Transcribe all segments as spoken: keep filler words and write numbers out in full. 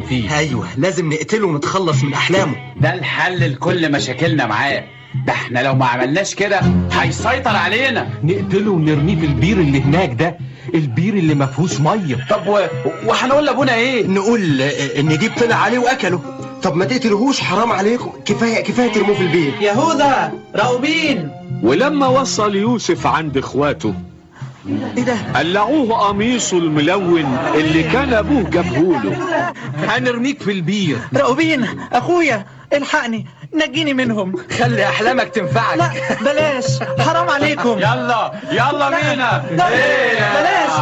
فيه. ايوه لازم نقتله ونتخلص من احلامه. ده الحل لكل مشاكلنا معاه. ده احنا لو ما عملناش كده هيسيطر علينا. نقتله ونرميه في البير اللي هناك ده، البير اللي ما فيهوش ميه. طب و... وهنقول لابونا ايه؟ نقول ان ديب طلع عليه واكله. طب ما تقتلهوش، حرام عليكم، كفايه كفايه ترموه في البير. يهوذا راؤوبين. ولما وصل يوسف عند اخواته ايه ده؟ قلعوه قميصه الملون اللي كان ابوه جابهوله. هنرميك في البير. راؤوبين اخويا الحقني، نجيني منهم. خلي احلامك تنفعك. لا بلاش، حرام عليكم. يلا يلا بينا. ايه بلاش.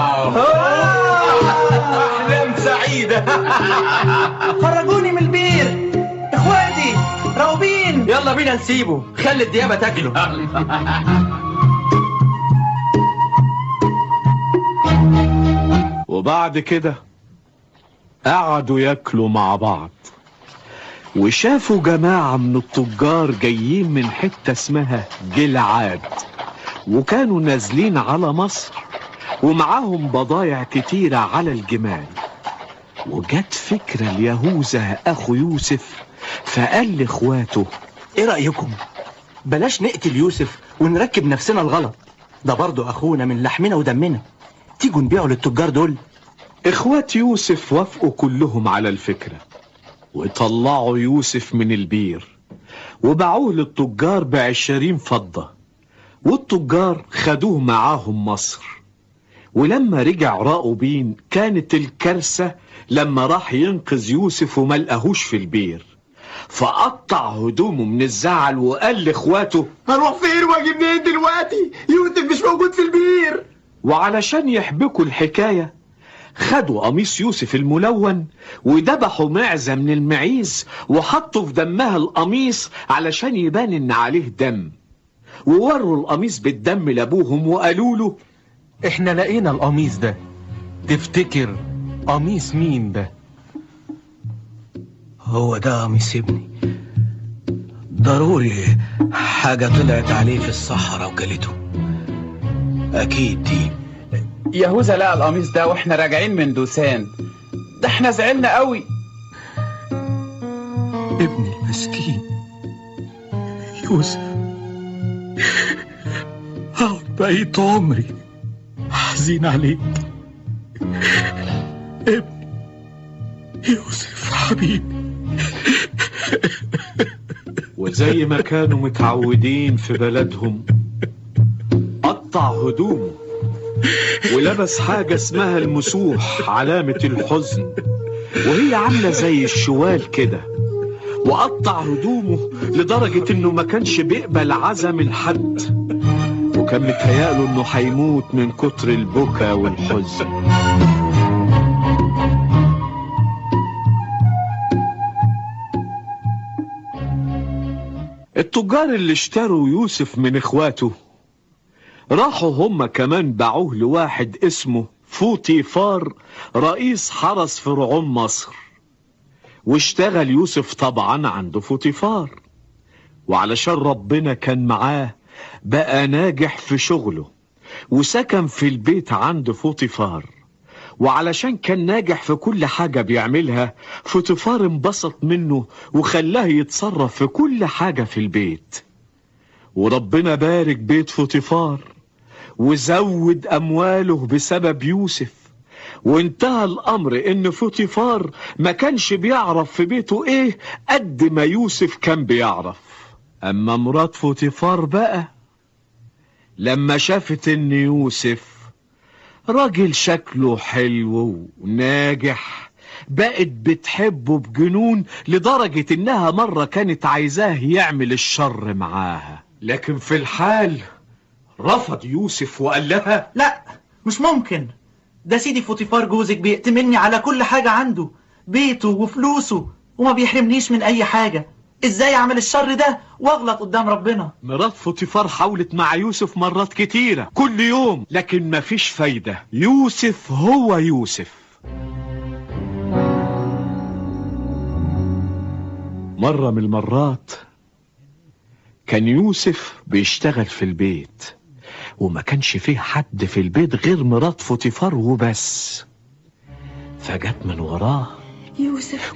احلام سعيده. خرجوني من البير اخواتي راؤوبين. يلا بينا نسيبه، خلي الديابه تاكله. وبعد كده قعدوا ياكلوا مع بعض، وشافوا جماعة من التجار جايين من حتة اسمها جلعاد، وكانوا نازلين على مصر ومعاهم بضايع كتيرة على الجمال. وجت فكرة ليهوذا اخو يوسف، فقال لاخواته ايه رأيكم بلاش نقتل يوسف ونركب نفسنا الغلط، ده برضو اخونا من لحمنا ودمنا، تيجوا نبيعه للتجار دول. اخوات يوسف وافقوا كلهم على الفكرة، وطلعوا يوسف من البير وباعوه للتجار بعشرين فضة، والتجار خدوه معاهم مصر. ولما رجع راؤوبين كانت الكارثة لما راح ينقذ يوسف وما لقاهوش في البير، فقطع هدومه من الزعل وقال لاخواته هروح فين واجي منين دلوقتي؟ يوسف مش موجود في البير. وعلشان يحبكوا الحكاية خدوا قميص يوسف الملون وذبحوا معزة من المعيز وحطوا في دمها القميص علشان يبان ان عليه دم، ووروا القميص بالدم لابوهم وقالوا له احنا لقينا القميص ده، تفتكر قميص مين ده؟ هو ده قميص ابني، ضروري حاجة طلعت عليه في الصحراء وكلته، اكيد دي. يهوذا لقى القميص ده واحنا راجعين من دوسان، ده احنا زعلنا قوي. ابني المسكين يوسف، هقعد بقية عمري حزين عليك. ابني يوسف حبيبي. وزي ما كانوا متعودين في بلدهم قطع هدومه ولبس حاجة اسمها المسوح، علامة الحزن، وهي عاملة زي الشوال كده، وقطع هدومه لدرجة انه ما كانش بيقبل عزا من حد، وكان متهيأله انه هيموت من كتر البكا والحزن. التجار اللي اشتروا يوسف من اخواته راحوا هم كمان باعوه لواحد اسمه فوطيفار رئيس حرس فرعون مصر، واشتغل يوسف طبعا عند فوطيفار، وعلشان ربنا كان معاه بقى ناجح في شغله وسكن في البيت عند فوطيفار. وعلشان كان ناجح في كل حاجة بيعملها فوطيفار انبسط منه وخلاه يتصرف في كل حاجة في البيت، وربنا بارك بيت فوطيفار وزود أمواله بسبب يوسف. وانتهى الأمر إن فوطيفار ما كانش بيعرف في بيته إيه قد ما يوسف كان بيعرف. أما مرات فوطيفار بقى لما شافت إن يوسف راجل شكله حلو وناجح بقت بتحبه بجنون، لدرجة إنها مرة كانت عايزاه يعمل الشر معاها، لكن في الحال رفض يوسف وقال لها لا مش ممكن، ده سيدي فوطيفار جوزك بيأتمني على كل حاجة عنده، بيته وفلوسه، وما بيحرمنيش من أي حاجة، إزاي أعمل الشر ده وأغلط قدام ربنا؟ مرات فوطيفار حاولت مع يوسف مرات كتيرة كل يوم، لكن مفيش فايدة، يوسف هو يوسف. مرة من المرات كان يوسف بيشتغل في البيت وما كانش فيه حد في البيت غير مرات فوطيفار وبس، فجت من وراه يوسف